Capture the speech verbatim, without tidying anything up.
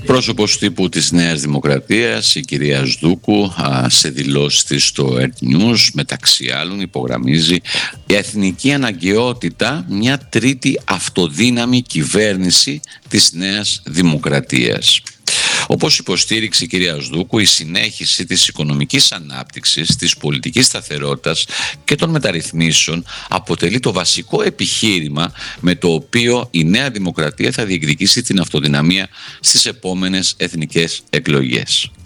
Πρόσωπος τύπου της Νέας Δημοκρατίας, η κυρία Σδούκου, σε δηλώσεις της στο Earth News, μεταξύ άλλων υπογραμμίζει η εθνική αναγκαιότητα μια τρίτη αυτοδύναμη κυβέρνηση της Νέας Δημοκρατίας. Όπως υποστήριξε η κυρία Σδούκου, η συνέχιση της οικονομικής ανάπτυξης, της πολιτικής σταθερότητας και των μεταρρυθμίσεων αποτελεί το βασικό επιχείρημα με το οποίο η Νέα Δημοκρατία θα διεκδικήσει την αυτοδυναμία στις επόμενες εθνικές εκλογές.